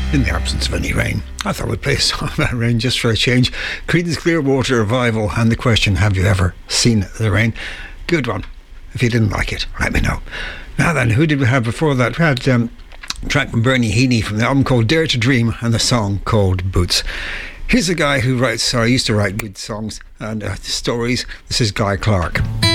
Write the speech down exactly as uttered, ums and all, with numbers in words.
in the absence of any rain. I thought we'd play a song about rain just for a change. Creedence Clearwater Revival and the question, have you ever seen the rain? Good one. If you didn't like it, let me know. Now then, who did we have before that? We had um, a track from Bernie Heaney from the album called Dare to Dream and the song called Boots. Here's a guy who writes, or used to write good songs and uh, stories. This is Guy Clark.